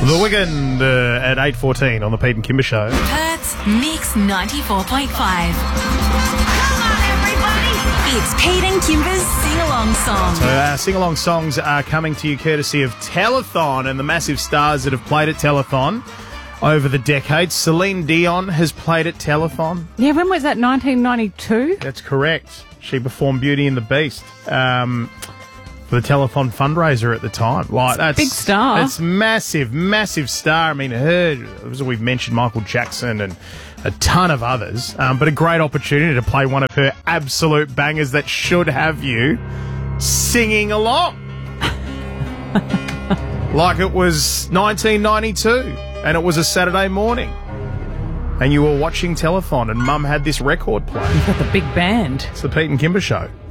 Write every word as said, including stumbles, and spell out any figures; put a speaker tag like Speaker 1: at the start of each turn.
Speaker 1: The Weekend uh, at eight fourteen on the Pete and Kimber Show.
Speaker 2: Perth's Mix ninety-four point five. Come on, everybody! It's Pete and Kimber's sing-along song.
Speaker 1: So uh, sing-along songs are coming to you courtesy of Telethon and the massive stars that have played at Telethon over the decades. Celine Dion has played at Telethon.
Speaker 3: Yeah, when was that, nineteen ninety-two?
Speaker 1: That's correct. She performed Beauty and the Beast um, for the Telethon fundraiser at the time. Like that's
Speaker 3: big star.
Speaker 1: That's massive, massive star. I mean, her, as we've mentioned, Michael Jackson and a ton of others. Um, but a great opportunity to play one of her absolute bangers that should have you singing along. Like it was nineteen ninety-two and it was a Saturday morning. And you were watching Telethon and Mum had this record playing.
Speaker 3: You've got the big band.
Speaker 1: It's the Pete and Kimber Show.